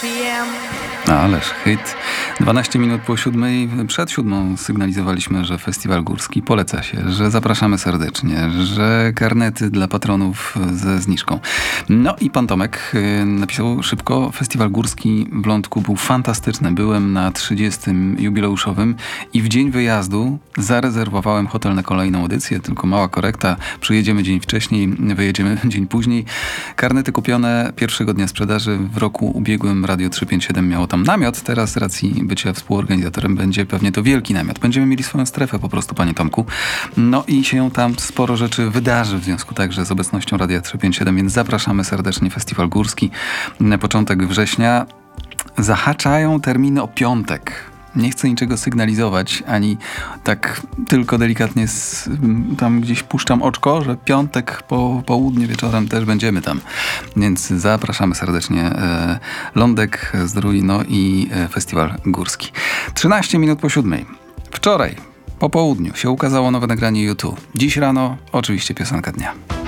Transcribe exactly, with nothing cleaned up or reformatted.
Ależ hit. dwanaście minut po siódmej, przed siódmą sygnalizowaliśmy, że Festiwal Górski poleca się, że zapraszamy serdecznie, że karnety dla patronów ze zniżką. No i pan Tomek napisał szybko, Festiwal Górski w Lądku był fantastyczny. Byłem na trzydziestym jubileuszowym i w dzień wyjazdu zarezerwowałem hotel na kolejną edycję, tylko mała korekta. Przyjedziemy dzień wcześniej, wyjedziemy dzień później. Karnety kupione pierwszego dnia sprzedaży. W roku ubiegłym Radio trzysta pięćdziesiąt siedem miało tam namiot. Teraz z racji bycia współorganizatorem będzie pewnie to wielki namiot. Będziemy mieli swoją strefę po prostu, panie Tomku. No i się tam sporo rzeczy wydarzy w związku także z obecnością Radia trzysta pięćdziesiąt siedem, więc zapraszamy serdecznie. Festiwal Górski na początek września. Zahaczają terminy o piątek. Nie chcę niczego sygnalizować, ani tak tylko delikatnie z, tam gdzieś puszczam oczko, że piątek po południu wieczorem też będziemy tam. Więc zapraszamy serdecznie. E, Lądek, Zdrój, no i e, Festiwal Górski. trzynaście minut po siódmej. Wczoraj po południu się ukazało nowe nagranie U dwa. Dziś rano oczywiście piosenka dnia.